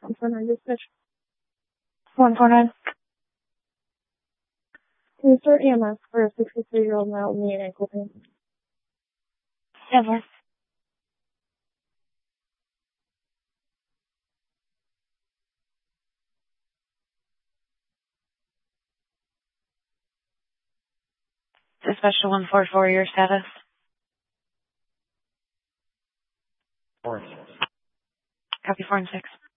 149 dispatch. 149. Can you start EMS for a 63-year-old male with knee and ankle pain? Ever. Dispatch to 144, your status? 4 and 6. Copy 4 and 6.